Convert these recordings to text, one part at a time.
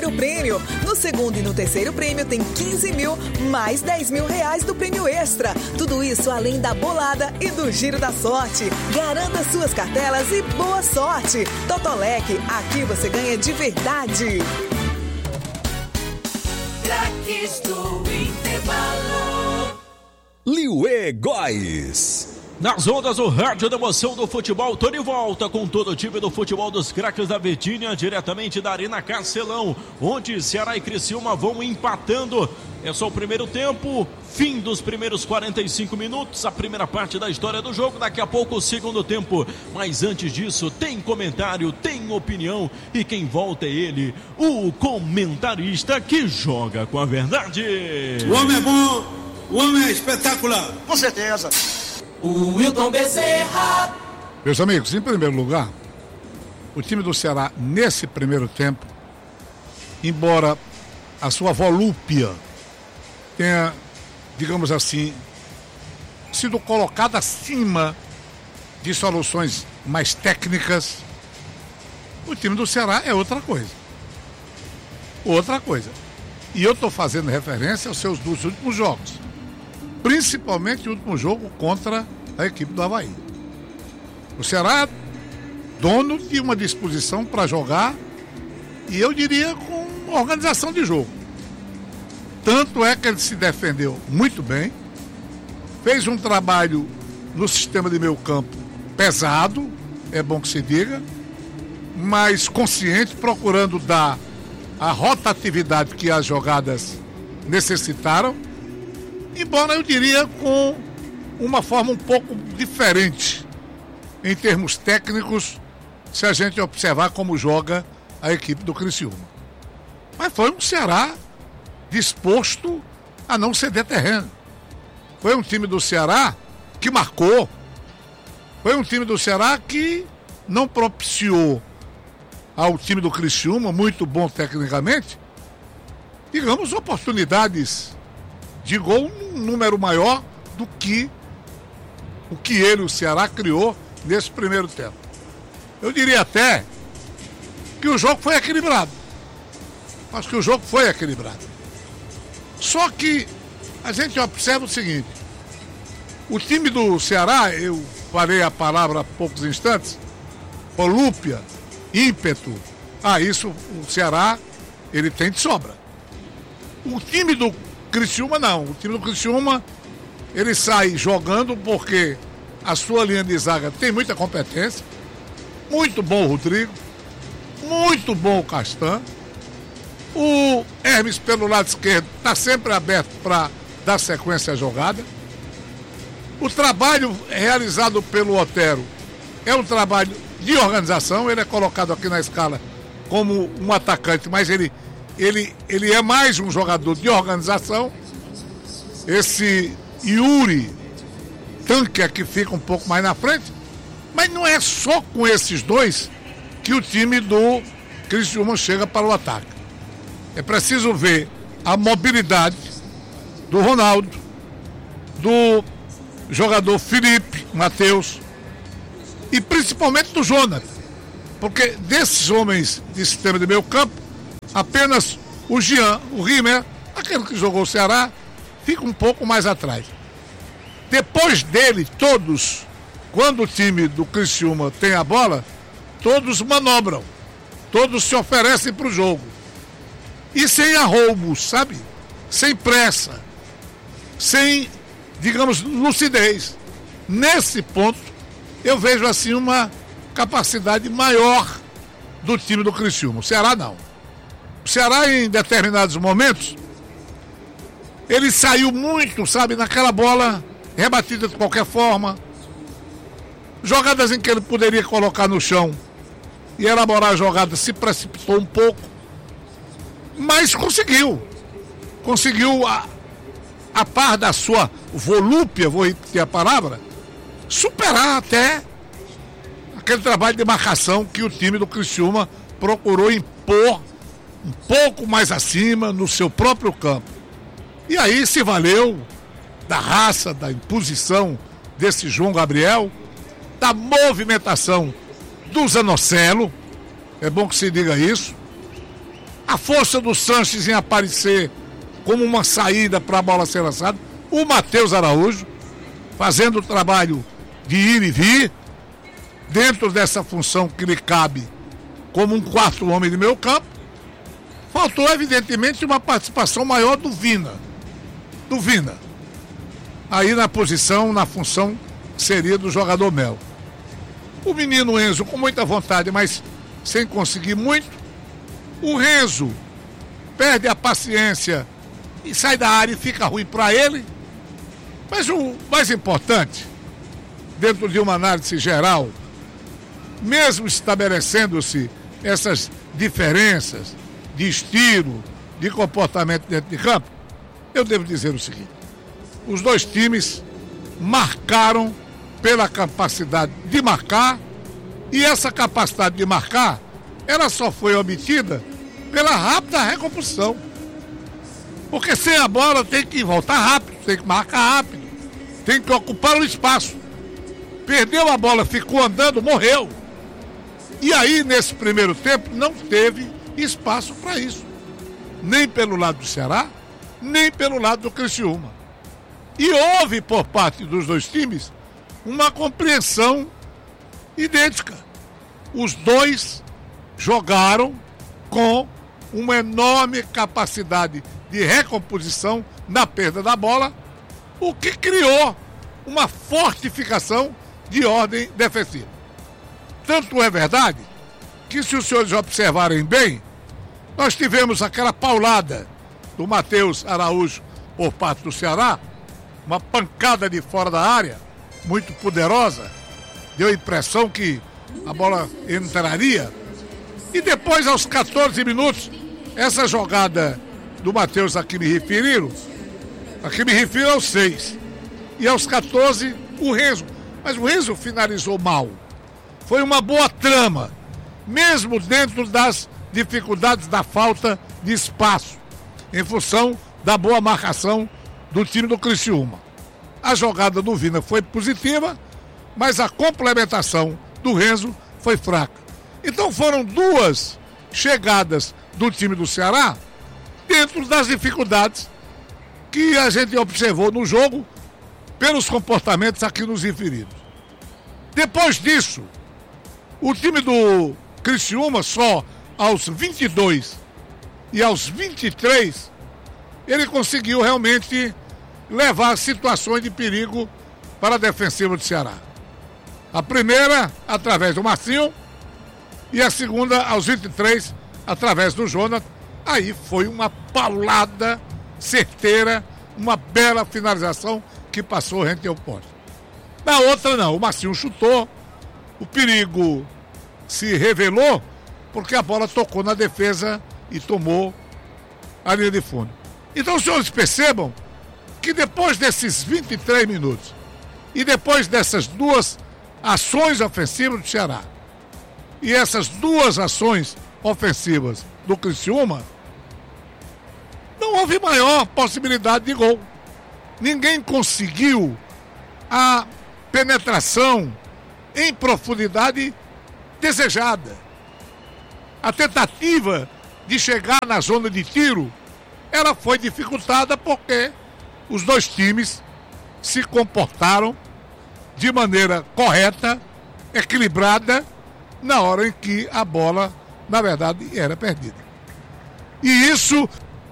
primeiro prêmio. No segundo e no terceiro prêmio tem 15 mil, mais 10 mil reais do prêmio extra. Tudo isso além da bolada e do giro da sorte. Garanta suas cartelas e boa sorte. Totolec, aqui você ganha de verdade. Craques do Intervalo. Liuê Góes. Nas ondas do rádio da emoção do futebol, tô de volta com todo o time do futebol dos craques da Virgínia, diretamente da Arena Castelão, onde Ceará e Criciúma vão empatando. É só o primeiro tempo, fim dos primeiros 45 minutos, a primeira parte da história do jogo, daqui a pouco o segundo tempo. Mas antes disso, tem comentário, tem opinião, e quem volta é ele, o comentarista que joga com a verdade. O homem é bom, o homem é espetacular. Com certeza. O Wilton Bezerra. Meus amigos, em primeiro lugar, o time do Ceará, nesse primeiro tempo, embora a sua volúpia tenha, digamos assim, sido colocada acima de soluções mais técnicas, o time do Ceará é outra coisa. Outra coisa. E eu estou fazendo referência aos seus dois últimos jogos. Principalmente o último jogo contra a equipe do Avaí. O Ceará, dono de uma disposição para jogar, e eu diria com organização de jogo. Tanto é que ele se defendeu muito bem, fez um trabalho no sistema de meio campo pesado, é bom que se diga, mas consciente, procurando dar a rotatividade que as jogadas necessitaram, embora eu diria com uma forma um pouco diferente em termos técnicos, se a gente observar como joga a equipe do Criciúma. Mas foi um Ceará disposto a não ceder terreno. Foi um time do Ceará que marcou. Foi um time do Ceará que não propiciou ao time do Criciúma, muito bom tecnicamente, digamos, oportunidades de gol num número maior do que o que ele, o Ceará, criou nesse primeiro tempo. Eu diria até que o jogo foi equilibrado. Acho que o jogo foi equilibrado. Só que a gente observa o seguinte: o time do Ceará, eu falei a palavra há poucos instantes, volúpia, ímpeto, isso o Ceará, ele tem de sobra. O time do Criciúma não. O time do Criciúma, ele sai jogando porque a sua linha de zaga tem muita competência. Muito bom o Rodrigo, muito bom o Castan. O Hermes pelo lado esquerdo está sempre aberto para dar sequência à jogada. O trabalho realizado pelo Otero é um trabalho de organização. Ele é colocado aqui na escala como um atacante, mas ele é mais um jogador de organização. Esse Yuri Tanque é que fica um pouco mais na frente, mas não é só com esses dois que o time do Criciúma chega para o ataque. É preciso ver a mobilidade do Ronaldo, do jogador Felipe Matheus e principalmente do Jonas, porque desses homens de sistema de meio campo, apenas o Jean, o Rimmer, aquele que jogou o Ceará, fica um pouco mais atrás. Depois dele, todos, quando o time do Criciúma tem a bola, todos manobram, todos se oferecem para o jogo. E sem arroubo, sabe? Sem pressa, sem, digamos, lucidez. Nesse ponto, eu vejo assim uma capacidade maior do time do Criciúma. O Ceará não. O Ceará, em determinados momentos, ele saiu muito, sabe, naquela bola rebatida de qualquer forma. Jogadas em que ele poderia colocar no chão e elaborar a jogada, se precipitou um pouco, mas conseguiu a par da sua volúpia, vou repetir a palavra, superar até aquele trabalho de marcação que o time do Criciúma procurou impor um pouco mais acima no seu próprio campo. E aí se valeu da raça, da imposição desse João Gabriel, da movimentação do Zanocelo, é bom que se diga isso. a força do Sanches em aparecer como uma saída para a bola ser lançada, o Matheus Araújo fazendo o trabalho de ir e vir, dentro dessa função que lhe cabe como um quarto homem de meio campo. Faltou, evidentemente, uma participação maior do Vina. Aí na posição, na função, seria do jogador Melo. O menino Enzo com muita vontade, mas sem conseguir muito. O Renzo perde a paciência e sai da área e fica ruim para ele. Mas o mais importante, dentro de uma análise geral, mesmo estabelecendo-se essas diferenças de estilo, de comportamento dentro de campo, eu devo dizer o seguinte: os dois times marcaram pela capacidade de marcar, e essa capacidade de marcar, ela só foi obtida pela rápida recomposição. Porque sem a bola tem que voltar rápido, tem que marcar rápido, tem que ocupar o espaço. Perdeu a bola, ficou andando, morreu. E aí, nesse primeiro tempo, não teve espaço para isso. Nem pelo lado do Ceará, nem pelo lado do Criciúma. E houve, por parte dos dois times, uma compreensão idêntica. Os dois jogaram com uma enorme capacidade de recomposição na perda da bola, o que criou uma fortificação de ordem defensiva. Tanto é verdade que, se os senhores observarem bem, nós tivemos aquela paulada do Matheus Araújo por parte do Ceará, uma pancada de fora da área, muito poderosa, deu a impressão que a bola entraria. E depois, aos 14 minutos, essa jogada do Matheus a que me refiro aos 6. E aos 14, o Renzo. Mas o Renzo finalizou mal. Foi uma boa trama, mesmo dentro das dificuldades da falta de espaço, em função da boa marcação do time do Criciúma. A jogada do Vina foi positiva, mas a complementação do Renzo foi fraca. Então foram duas chegadas do time do Ceará dentro das dificuldades que a gente observou no jogo pelos comportamentos aqui nos inferidos. Depois disso, o time do Criciúma, só aos 22 e aos 23, ele conseguiu realmente levar situações de perigo para a defensiva do Ceará. A primeira, através do Marcinho, e a segunda, aos 23, através do Jonathan. Aí foi uma paulada certeira, uma bela finalização que passou rente ao poste. Na outra, não. O Marcinho chutou, o perigo se revelou, porque a bola tocou na defesa e tomou a linha de fundo. Então, os senhores percebam que depois desses 23 minutos e depois dessas duas ações ofensivas do Ceará e essas duas ações ofensivas do Criciúma, não houve maior possibilidade de gol. Ninguém conseguiu a penetração em profundidade desejada. A tentativa de chegar na zona de tiro, ela foi dificultada porque os dois times se comportaram de maneira correta, equilibrada, na hora em que a bola, na verdade, era perdida. E isso,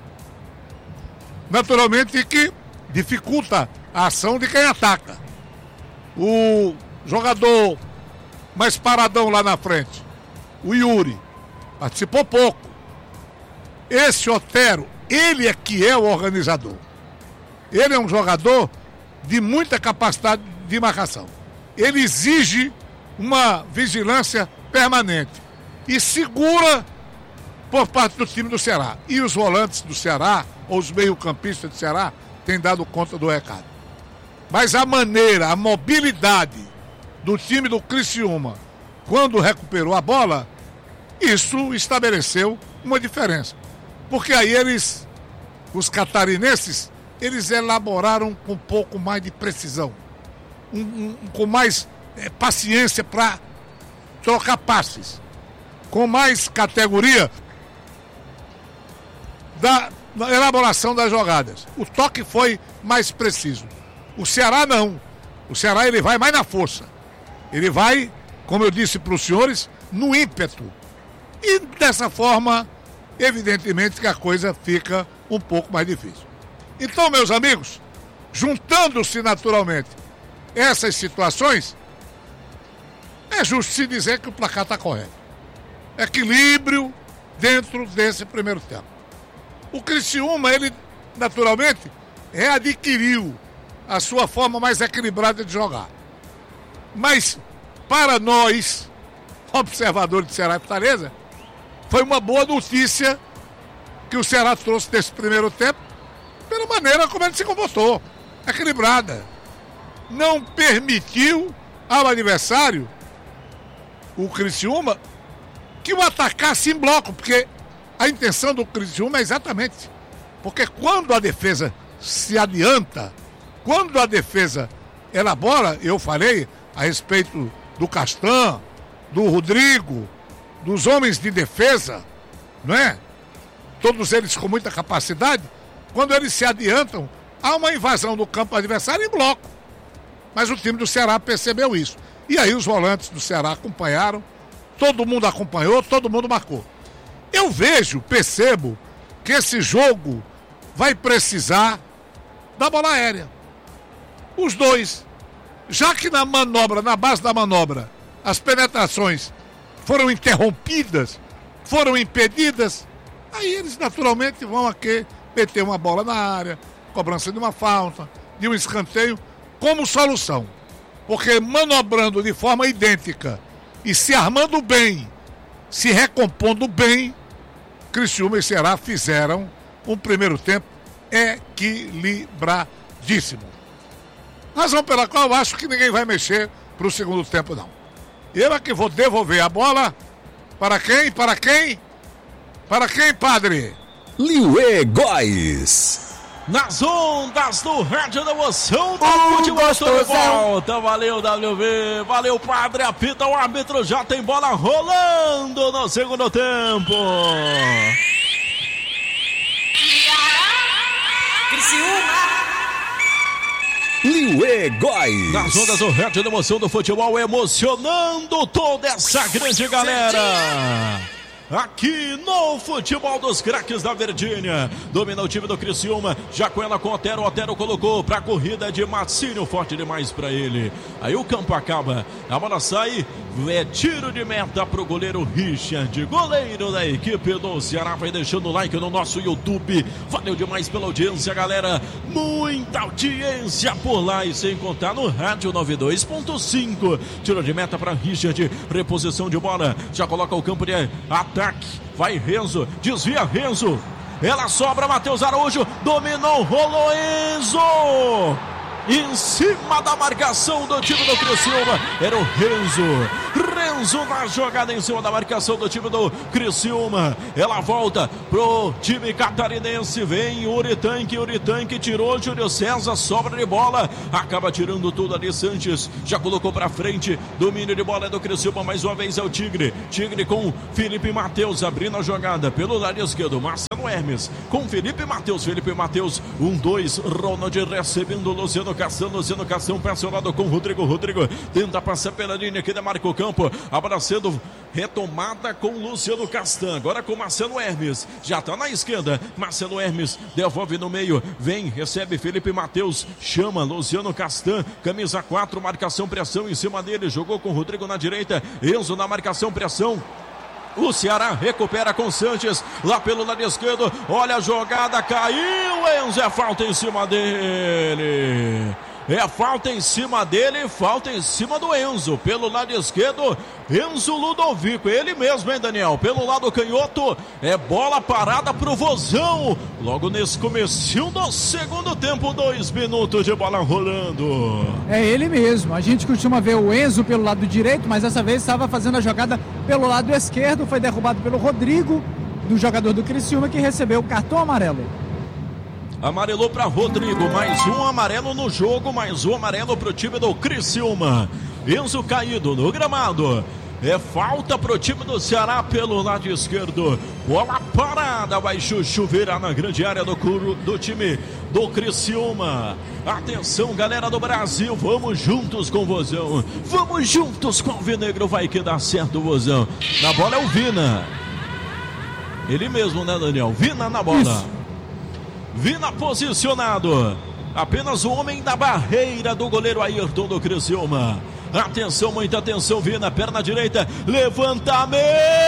naturalmente, que dificulta a ação de quem ataca. O jogador mais paradão lá na frente, o Yuri, participou pouco. Esse Otero, ele é que é o organizador. Ele é um jogador de muita capacidade de marcação. Ele exige uma vigilância permanente e segura por parte do time do Ceará. E os volantes do Ceará, ou os meio-campistas do Ceará, têm dado conta do recado. Mas a maneira, a mobilidade do time do Criciúma, quando recuperou a bola, isso estabeleceu uma diferença. Porque aí os catarinenses, eles elaboraram com um pouco mais de precisão, com mais paciência para trocar passes, com mais categoria da elaboração das jogadas. O toque foi mais preciso. O Ceará não. O Ceará ele vai mais na força. Ele vai, como eu disse para os senhores, no ímpeto. E dessa forma, evidentemente que a coisa fica um pouco mais difícil. Então, meus amigos, juntando-se naturalmente essas situações, é justo se dizer que o placar está correto. Equilíbrio dentro desse primeiro tempo. O Criciúma, ele naturalmente readquiriu a sua forma mais equilibrada de jogar. Mas, para nós, observadores de Ceará e Fortaleza, foi uma boa notícia que o Ceará trouxe desse primeiro tempo, pela maneira como ele se comportou, equilibrada. Não permitiu ao adversário, o Criciúma, que o atacasse em bloco, porque a intenção do Criciúma é exatamente, porque quando a defesa se adianta, quando a defesa elabora, eu falei a respeito do Castan, do Rodrigo, dos homens de defesa, não é? Todos eles com muita capacidade, quando eles se adiantam, há uma invasão do campo adversário em bloco. Mas o time do Ceará percebeu isso. E aí os volantes do Ceará acompanharam, todo mundo acompanhou, todo mundo marcou. Eu percebo que esse jogo vai precisar da bola aérea. Os dois. Já que na manobra, na base da manobra, as penetrações foram interrompidas, foram impedidas, aí eles naturalmente vão aqui meter uma bola na área, cobrança de uma falta, de um escanteio, como solução. Porque manobrando de forma idêntica e se armando bem, se recompondo bem, Criciúma e Ceará fizeram um primeiro tempo equilibradíssimo. Razão pela qual eu acho que ninguém vai mexer para o segundo tempo, não. Eu é que vou devolver a bola para quem? Para quem? Para quem, padre? Liuê Góes. Nas ondas do Rádio da Emoção do Futebol de volta. Valeu, WV. Valeu, padre. Apita o árbitro. Já tem bola rolando no segundo tempo. Criciúma. Liuê Góes. Nas ondas do Rádio da Emoção do Futebol, emocionando toda essa grande galera. Aqui no Futebol dos Craques da Verdinha. Domina o time do Criciúma. Já com ela com o Otero. Otero colocou pra corrida de Marcinho. Forte demais pra ele. Aí o campo acaba. A bola sai. É tiro de meta pro goleiro Richard. Goleiro da equipe do Ceará. Vai deixando o like no nosso YouTube. Valeu demais pela audiência, galera. Muita audiência por lá. E sem contar no rádio 92.5. Tiro de meta pra Richard. Reposição de bola. Já coloca o campo de ataque. Vai Renzo, desvia Renzo. Ela sobra, Matheus Araújo. Dominou, rolou Enzo. Em cima da marcação do time do Criciúma. Era o Renzo na jogada em cima da marcação do time do Criciúma. Ela volta pro time catarinense. Vem Uritanque tirou Júlio César, sobra de bola. Acaba tirando tudo ali Sanches. Já colocou pra frente. Domínio de bola do Criciúma. Mais uma vez é o Tigre com Felipe Matheus abrindo a jogada pelo lado esquerdo. Marcelo Hermes com Felipe Matheus. 1-2. Ronald recebendo Luciano Cação passa ao lado com Rodrigo. Tenta passar pela linha que demarca o campo. A bola sendo retomada com Luciano Castan. Agora com Marcelo Hermes. Já está na esquerda. Marcelo Hermes devolve no meio. Vem, recebe Felipe Matheus. Chama Luciano Castan. Camisa 4, marcação, pressão em cima dele. Jogou com Rodrigo na direita. Enzo na marcação, pressão. O Ceará recupera com Sanches lá pelo lado esquerdo. Olha a jogada, caiu. Enzo, é falta em cima dele. É falta em cima dele, falta em cima do Enzo. Pelo lado esquerdo, Enzo Ludovico. Ele mesmo, hein, Daniel? Pelo lado canhoto, é bola parada pro Vozão. Logo nesse comecinho do segundo tempo, 2 minutos de bola rolando. É ele mesmo. A gente costuma ver o Enzo pelo lado direito, mas dessa vez estava fazendo a jogada pelo lado esquerdo. Foi derrubado pelo Rodrigo, do jogador do Criciúma, que recebeu o cartão amarelo. Amarelou para Rodrigo, mais um amarelo no jogo, mais um amarelo para o time do Criciúma. Enzo caído no gramado. É falta pro time do Ceará pelo lado esquerdo. Bola parada, vai virar na grande área do time do Criciúma. Atenção, galera do Brasil, vamos juntos com o Vozão. Vamos juntos com o Alvinegro, vai que dá certo o Vozão. Na bola é o Vina. Ele mesmo, né, Daniel? Vina na bola. Isso. Vina posicionado. Apenas o homem da barreira do goleiro Ayrton do Criciúma. Atenção, muita atenção, Vina, perna direita, levantamento,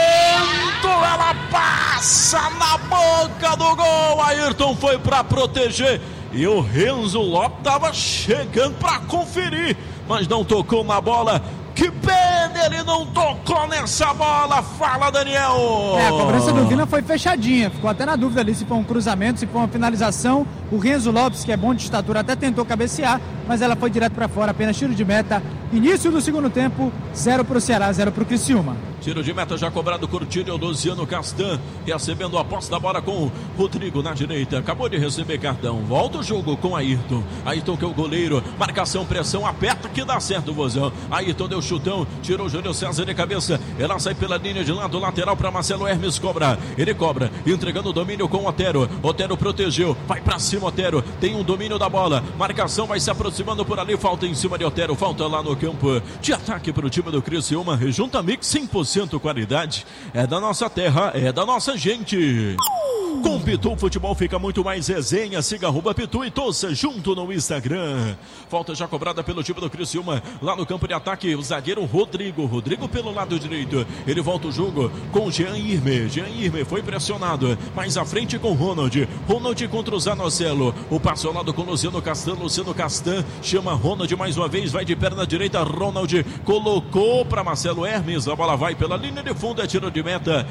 ela passa na boca do gol, Ayrton foi para proteger e o Renzo Lopes estava chegando para conferir, mas não tocou na bola. Que pena, ele não tocou nessa bola. Fala, Daniel. A cobrança do Vina foi fechadinha. Ficou até na dúvida ali se foi um cruzamento, se foi uma finalização. O Renzo Lopes, que é bom de estatura, até tentou cabecear, mas ela foi direto para fora, apenas tiro de meta. Início do segundo tempo, 0 para o Ceará, 0 para o Criciúma. Tiro de meta já cobrado, Curtinho, Luciano Castan, recebendo a posse da bola com o Rodrigo na direita. Acabou de receber cartão. Volta o jogo com Ayrton. Ayrton que é o goleiro. Marcação, pressão, aperta que dá certo o Vozão. Ayrton deu chutão, tirou o Júnior César de cabeça. Ela sai pela linha de lado, lateral para Marcelo Hermes, cobra. Ele cobra, entregando o domínio com o Otero. Otero protegeu, vai para cima Otero. Tem um domínio da bola. Marcação vai se aproximando por ali. Falta em cima de Otero, falta lá no campo de ataque para o time do Criciúma. Junta Mix 100% qualidade, é da nossa terra, é da nossa gente. Com Pitu, futebol fica muito mais resenha. Siga @Pitu e torça junto no Instagram. Falta já cobrada pelo time do Criciúma. Lá no campo de ataque, o zagueiro Rodrigo pelo lado direito. Ele volta o jogo com o Jean Irme foi pressionado. Mais à frente com Ronald contra o Zanocelo. O passo ao lado com Luciano Castan chama Ronald mais uma vez. Vai de perna direita, Ronald colocou para Marcelo Hermes. A bola vai pela linha de fundo. É tiro de meta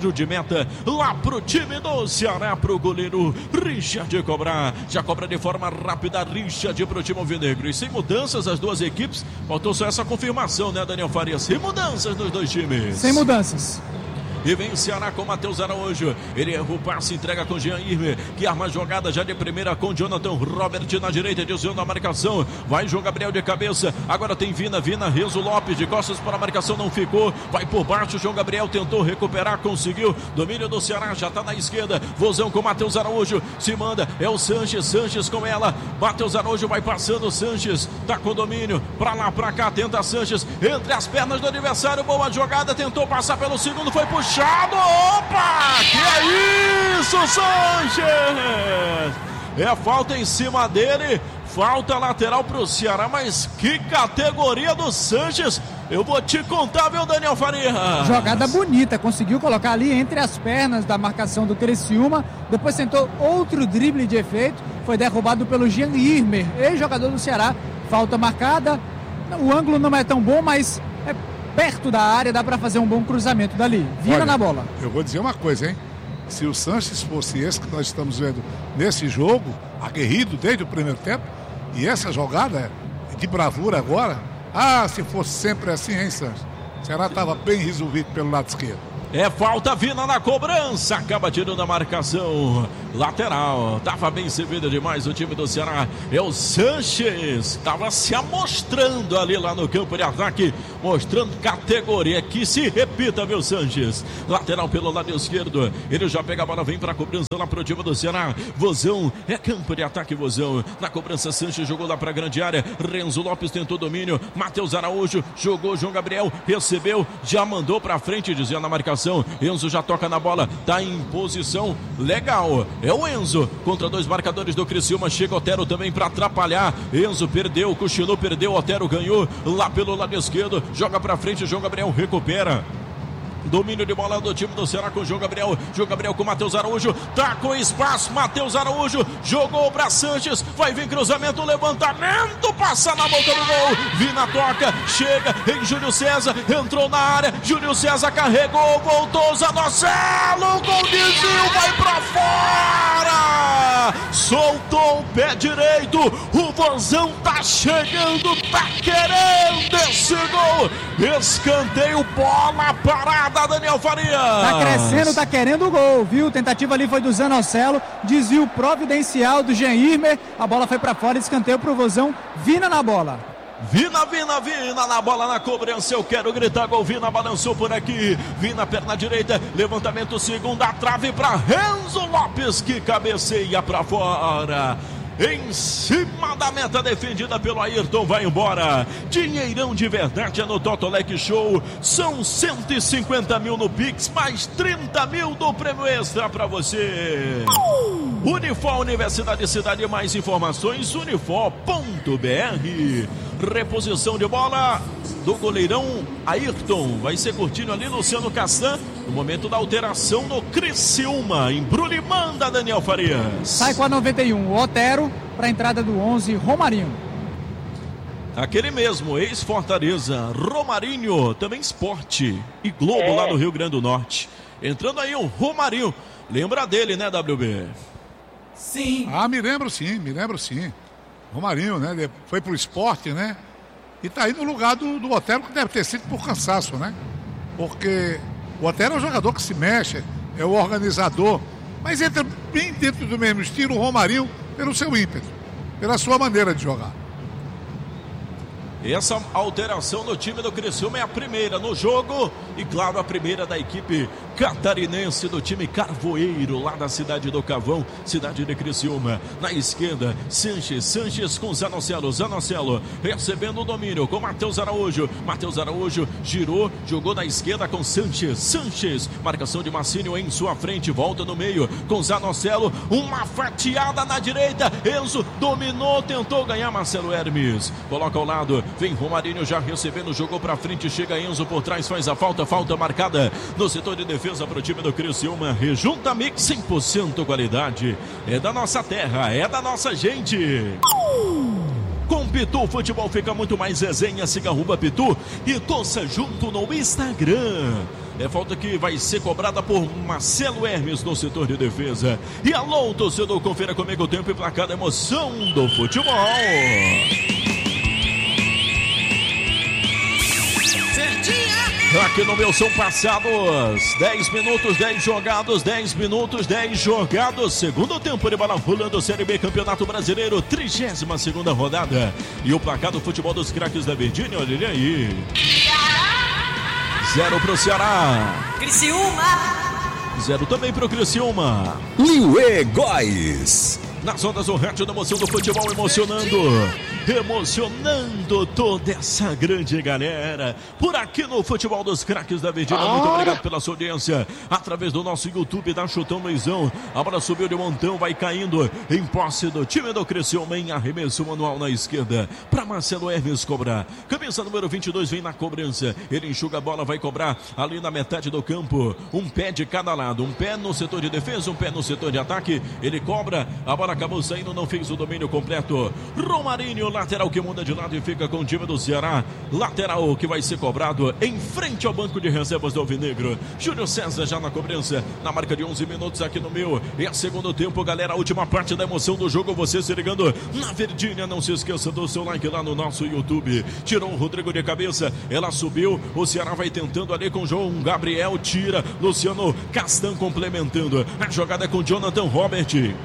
lá pro time do Ceará, pro goleiro Richard cobrar. Já cobra de forma rápida Richard pro time alvinegro. E sem mudanças as duas equipes. Faltou só essa confirmação, né, Daniel Farias? Sem mudanças nos dois times. Sem mudanças. E vem o Ceará com Matheus Araújo. Ele erra o passe, entrega com Jean Irme, que arma a jogada já de primeira com Jonathan Robert na direita, desviando a marcação. Vai João Gabriel de cabeça. Agora tem Vina, Renzo Lopes de costas para a marcação, não ficou. Vai por baixo, João Gabriel tentou recuperar, conseguiu. Domínio do Ceará, já está na esquerda. Vozão com Matheus Araújo. Se manda, é o Sanches com ela. Matheus Araújo vai passando, Sanches tá com domínio. Pra lá, pra cá, tenta Sanches. Entre as pernas do adversário, boa jogada. Tentou passar pelo segundo, foi puxado. Opa! Que é isso, Sanches? É falta em cima dele. Falta lateral pro Ceará, mas que categoria do Sanches. Eu vou te contar, viu, Daniel Farias? Jogada bonita, conseguiu colocar ali entre as pernas da marcação do Criciúma. Depois tentou outro drible de efeito. Foi derrubado pelo Jean Irmer, ex-jogador do Ceará. Falta marcada. O ângulo não é tão bom, mas é perto da área, dá para fazer um bom cruzamento dali. Vira na bola. Eu vou dizer uma coisa, hein? Se o Sanches fosse esse que nós estamos vendo nesse jogo, aguerrido desde o primeiro tempo, e essa jogada de bravura agora, se fosse sempre assim, hein, Sanches? O Ceará estava bem resolvido pelo lado esquerdo. É falta, Vina na cobrança, acaba tirando a marcação lateral, tava bem servido demais o time do Ceará. É o Sanches, tava se amostrando ali lá no campo de ataque, mostrando categoria, que se repita, viu, Sanches? Lateral pelo lado esquerdo, ele já pega a bola, vem pra cobrança lá pro time do Ceará. Vozão, é campo de ataque, Vozão. Na cobrança, Sanches jogou lá pra grande área, Renzo Lopes tentou domínio, Matheus Araújo jogou, João Gabriel recebeu, já mandou pra frente, dizendo na marcação. Enzo já toca na bola, tá em posição legal. É o Enzo contra dois marcadores do Criciúma. Chega Otero também para atrapalhar. Enzo perdeu, cochilou, perdeu. Otero ganhou lá pelo lado esquerdo. Joga para frente, João Gabriel recupera. Domínio de bola do time do Ceará com João Gabriel. João Gabriel com Matheus Araújo. Tá com espaço. Matheus Araújo jogou para Sanches. Vai vir cruzamento, levantamento. Passa na boca do gol. Vina toca. Chega em Júlio César. Entrou na área. Júlio César carregou. Voltou. Zanocelo. Gol desvio. Vai para fora. Soltou o pé direito. O Vozão tá chegando. Tá querendo esse gol. Escanteio. Bola parada. Daniel Farias. Tá crescendo, tá querendo o gol, viu? Tentativa ali foi do Zanocelo, desvio providencial do Jean Irmer, a bola foi pra fora, escanteio pro Vozão, Vina na bola. Vina na bola, na cobrança, eu quero gritar gol. Vina balançou por aqui, Vina perna direita, levantamento segunda trave para Renzo Lopes, que cabeceia para fora. Em cima da meta, defendida pelo Ayrton, vai embora. Dinheirão de verdade é no Totolec Show. São 150 mil no Pix, mais 30 mil do prêmio extra para você. Unifor, Universidade de Cidade, mais informações, unifor.br. Reposição de bola do goleirão Ayrton. Vai ser curtindo ali Luciano Castan. No momento da alteração no Criciúma. Embrulha e manda, Daniel Farias. Sai com a 91, Otero, para a entrada do 11, Romarinho. Aquele mesmo, ex-Fortaleza, Romarinho, também Sport e Globo lá do Rio Grande do Norte. Entrando aí o Romarinho. Lembra dele, né, WB? Sim. Me lembro sim. Romarinho, né? Ele foi pro Sport, né? E tá aí no lugar do Otero, que deve ter sido por cansaço, né? Porque o Otero é um jogador que se mexe, é o organizador, mas entra bem dentro do mesmo estilo o Romarinho pelo seu ímpeto, pela sua maneira de jogar. Essa alteração no time do Criciúma é a primeira no jogo e, claro, a primeira da equipe catarinense do time Carvoeiro, lá da cidade do Cavão, cidade de Criciúma. Na esquerda, Sanches com Zanocelo recebendo o domínio com Matheus Araújo, girou, jogou na esquerda com Sanches, marcação de Marcínio em sua frente, volta no meio com Zanocelo, uma fatiada na direita, Enzo dominou, tentou ganhar Marcelo Hermes, coloca ao lado, vem Romarinho já recebendo, jogou pra frente, chega Enzo por trás, faz a falta marcada no setor de defesa para o time do Criciúma. Rejunta Mix 100% qualidade, é da nossa terra, é da nossa gente. Com Pitu, o futebol fica muito mais resenha. Siga @Pitu e torça junto no Instagram. É falta que vai ser cobrada por Marcelo Hermes no setor de defesa. E alô, torcedor, confira comigo o tempo e placar da emoção do futebol. Aqui no meu são passados 10 minutos, 10 jogados, 10 minutos, 10 jogados. Segundo tempo de bola rolando, Série B, Campeonato Brasileiro, 32ª rodada. E o placar do futebol dos craques da Virgínia, olha ele aí. 0 pro Ceará. Criciúma. 0 também pro Criciúma. Liuê Góes. Nas ondas do rádio da emoção do futebol, emocionando toda essa grande galera por aqui no Futebol dos Craques da Virgínia. Muito obrigado pela sua audiência através do nosso YouTube da Chutão Luizão. A bola subiu de montão, vai caindo em posse do time do Criciúma, em arremesso manual na esquerda para Marcelo Hermes cobrar. Camisa número 22 vem na cobrança, ele enxuga a bola, vai cobrar ali na metade do campo, um pé de cada lado, um pé no setor de defesa, um pé no setor de ataque, ele cobra, a bola acabou saindo, não fez o domínio completo. Romarinho, lateral que muda de lado e fica com o time do Ceará. Lateral que vai ser cobrado em frente ao banco de reservas do Alvinegro. Júlio César já na cobrança, na marca de 11 minutos aqui no meu. É segundo tempo, galera, a última parte da emoção do jogo, você se ligando na Virgínia. Não se esqueça do seu like lá no nosso YouTube. Tirou o Rodrigo de cabeça, ela subiu, o Ceará vai tentando ali com João Gabriel, tira, Luciano Castan complementando. A jogada é com Jonathan Robert,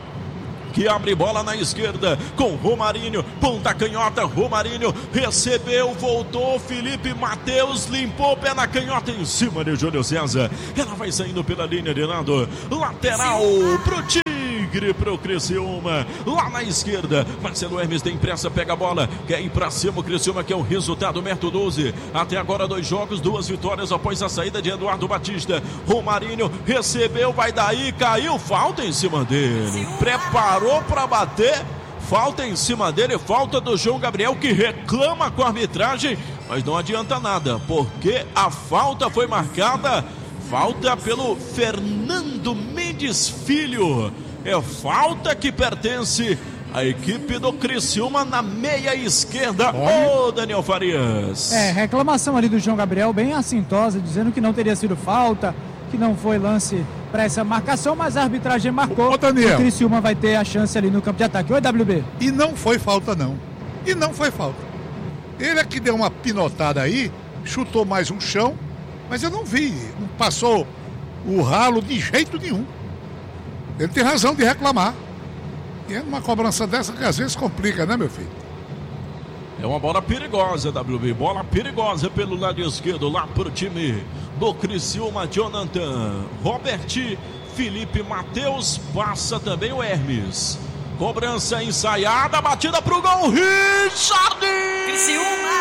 que abre bola na esquerda com Romarinho, ponta canhota, Romarinho recebeu, voltou, Felipe Matheus limpou o pé na canhota em cima de Júlio César. Ela vai saindo pela linha de lado, lateral pro Tigre, pro Criciúma, lá na esquerda. Marcelo Hermes tem pressa, pega a bola, quer ir pra cima o Criciúma, que é o resultado, Merto 12. Até agora 2 jogos, 2 vitórias após a saída de Eduardo Batista. Romarinho recebeu, vai daí, caiu, falta em cima dele. Preparou para bater, falta em cima dele, falta do João Gabriel, que reclama com a arbitragem, mas não adianta nada, porque a falta foi marcada, falta pelo Fernando Mendes Filho. É falta que pertence à equipe do Criciúma na meia esquerda. Ô, Daniel Farias. Reclamação ali do João Gabriel, bem assintosa, dizendo que não teria sido falta, que não foi lance para essa marcação, mas a arbitragem marcou. Ô, Daniel, o Criciúma vai ter a chance ali no campo de ataque. Oi, WB. E não foi falta, não. E não foi falta. Ele é que deu uma pinotada aí, chutou mais um chão, mas eu não vi, não passou o ralo de jeito nenhum. Ele tem razão de reclamar. E é uma cobrança dessa que às vezes complica, né, meu filho? É uma bola perigosa, WB. Bola perigosa pelo lado esquerdo, lá pro time do Criciúma. Jonathan, Robert, Felipe Matheus, passa também o Hermes. Cobrança ensaiada, batida pro gol. Richard! Criciúma!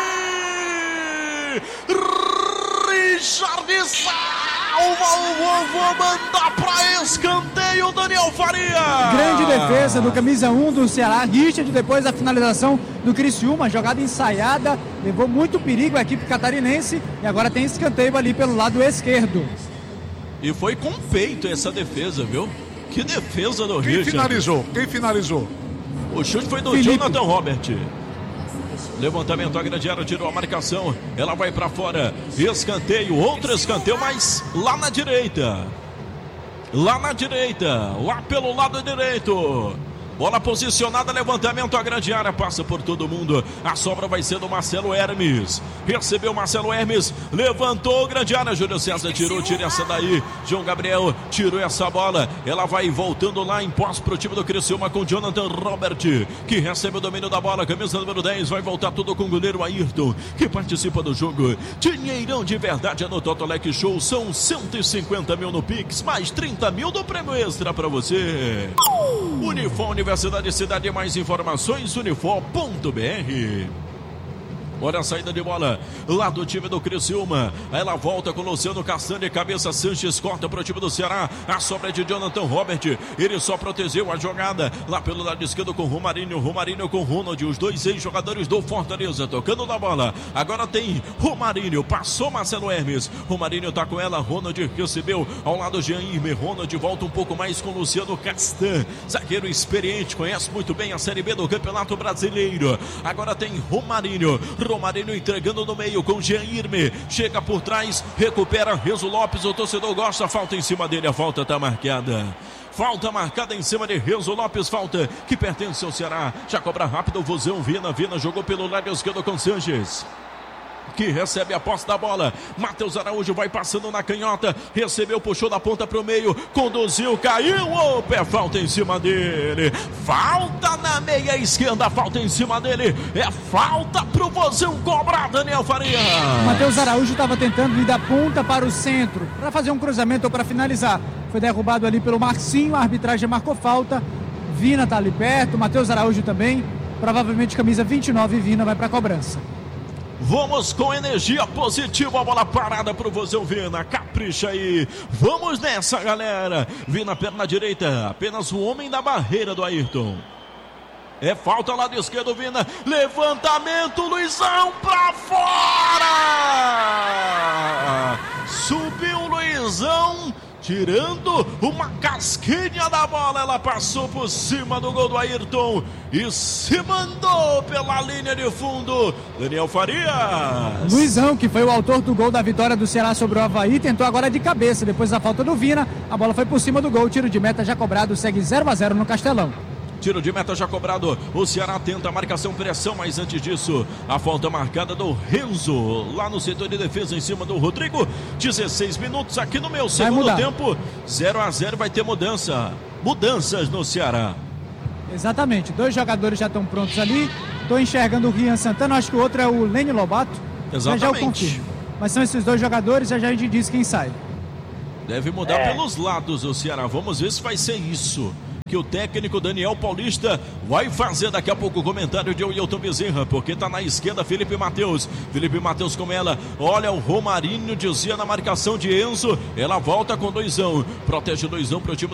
Richard salva o vovô, manda pra escanteio, Daniel Faria. Grande defesa do camisa 1 do Ceará, Richard, depois da finalização do Criciúma, jogada ensaiada, levou muito perigo a equipe catarinense e agora tem escanteio ali pelo lado esquerdo. E foi com peito essa defesa, viu? Que defesa do Richard. Quem finalizou? O chute foi do Felipe. Jonathan Robert. Levantamento, a grande área, tirou a marcação. Ela vai pra fora. Escanteio, outro escanteio, mas lá na direita. Lá pelo lado direito. Bola posicionada, levantamento, a grande área, passa por todo mundo. A sobra vai ser do Marcelo Hermes. Recebeu Marcelo Hermes, levantou, grande área. Júlio César tirou, tira essa daí. João Gabriel tirou essa bola. Ela vai voltando lá em posse pro time do Criciúma com Jonathan Robert, que recebe o domínio da bola. Camisa número 10, vai voltar tudo com o goleiro Ayrton, que participa do jogo. Dinheirão de verdade é no Totolec Show. São 150 mil no Pix, mais 30 mil do prêmio extra pra você. Unifor Universidade Cidade, mais informações, unifor.br. Olha a saída de bola lá do time do Criciúma. Ela volta com o Luciano Castanha, cabeça Sanches, corta para o time do Ceará. A sobra é de Jonathan Robert. Ele só protegeu a jogada lá pelo lado esquerdo com Romarinho. Romarinho com Ronald, os dois ex-jogadores do Fortaleza, tocando na bola. Agora tem Romarinho, passou Marcelo Hermes. Romarinho tá com ela, Ronald recebeu ao lado Jean Irme. Ronald volta um pouco mais com Luciano Castan, zagueiro experiente, conhece muito bem a Série B do Campeonato Brasileiro. Agora tem Romarinho entregando no meio com Jean Irme. Chega por trás, recupera Renzo Lopes. O torcedor gosta, falta em cima dele. A falta tá marcada. Falta marcada em cima de Renzo Lopes. Falta que pertence ao Ceará. Já cobra rápido o Vozão. Vina jogou pelo lado esquerdo com Sanches, que recebe a posse da bola. Matheus Araújo vai passando na canhota, recebeu, puxou da ponta pro meio, conduziu, caiu, o pé, falta em cima dele. Falta na meia esquerda, falta em cima dele. É falta pro Vozão cobrar, Daniel Faria. Matheus Araújo estava tentando ir da ponta para o centro para fazer um cruzamento ou para finalizar. Foi derrubado ali pelo Marcinho, a arbitragem marcou falta. Vina tá ali perto, Matheus Araújo também. Provavelmente camisa 29, Vina vai para a cobrança. Vamos com energia positiva, a bola parada pro Vozão Vina, capricha aí, vamos nessa, galera. Vina, perna direita, apenas o homem da barreira do Ayrton. É falta lá do esquerdo, Vina, levantamento, Luizão pra fora. Subiu o Luizão, tirando uma casquinha da bola, ela passou por cima do gol do Ayrton e se mandou pela linha de fundo. Daniel Farias. Luizão, que foi o autor do gol da vitória do Ceará sobre o Avaí, tentou agora de cabeça, depois da falta do Vina, a bola foi por cima do gol, tiro de meta já cobrado, segue 0-0 no Castelão. Tiro de meta já cobrado, o Ceará tenta a marcação, pressão, mas antes disso, a falta marcada do Renzo, lá no setor de defesa em cima do Rodrigo. 16 minutos aqui no meu segundo tempo, 0-0, vai ter mudanças no Ceará. Exatamente, dois jogadores já estão prontos ali, estou enxergando o Rian Santana, acho que o outro é o Lênio Lobato. Exatamente. Já o confirmo. Mas são esses dois jogadores, já a gente diz quem sai. Deve mudar pelos lados o Ceará, vamos ver se vai ser isso que o técnico Daniel Paulista vai fazer. Daqui a pouco o comentário de Wilton Bezerra, porque tá na esquerda Felipe Matheus com ela, olha o Romarinho, dizia na marcação de Enzo, ela volta com Luizão, protege Luizão pro time